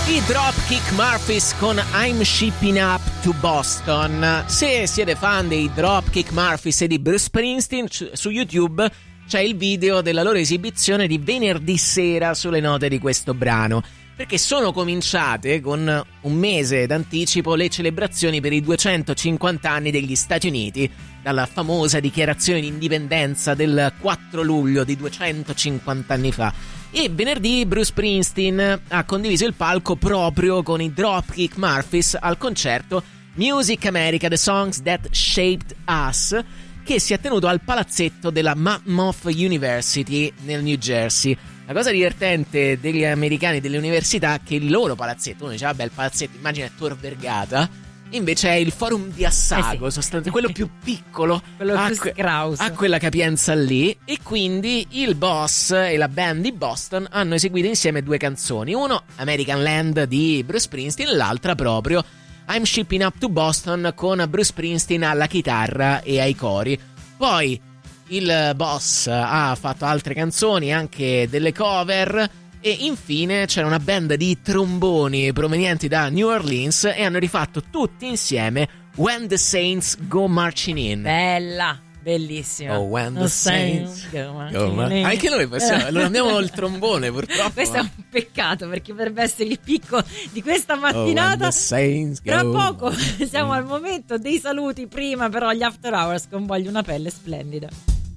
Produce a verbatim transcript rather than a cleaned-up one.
I Dropkick Murphys con I'm Shipping Up to Boston. Se siete fan dei Dropkick Murphys e di Bruce Springsteen, su YouTube c'è il video della loro esibizione di venerdì sera sulle note di questo brano, perché sono cominciate con un mese d'anticipo le celebrazioni per i duecentocinquanta anni degli Stati Uniti, dalla famosa dichiarazione di indipendenza del quattro luglio di duecentocinquanta anni fa. E venerdì Bruce Springsteen ha condiviso il palco proprio con i Dropkick Murphys al concerto Music America, The Songs That Shaped Us, che si è tenuto al palazzetto della Monmouth University nel New Jersey. La cosa divertente degli americani delle università è che il loro palazzetto, uno dice vabbè il palazzetto immagina è Tor Vergata, invece è il Forum di Assago, eh sì. sostanzialmente quello più piccolo, quello ha, più scrauso, ha quella capienza lì, e quindi il boss e la band di Boston hanno eseguito insieme due canzoni, uno American Land di Bruce Springsteen, l'altra proprio I'm Shipping Up to Boston con Bruce Springsteen alla chitarra e ai cori. Poi il boss ha fatto altre canzoni, anche delle cover, e infine c'era una band di tromboni provenienti da New Orleans e hanno rifatto tutti insieme When the Saints Go Marching In. Bella, bellissima. Oh, When the, the Saints, Saints Go Marching Go In. Anche noi possiamo, non abbiamo il trombone purtroppo. Questo è un peccato, perché potrebbe essere il picco di questa mattinata. Oh, tra poco siamo al momento dei saluti, prima però gli After Hours con Voglio una pelle splendida.